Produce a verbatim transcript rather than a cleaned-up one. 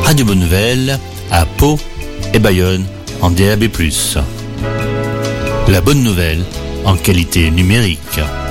Radio Bonne Nouvelle à Pau et Bayonne en D A B plus. La bonne nouvelle en qualité numérique.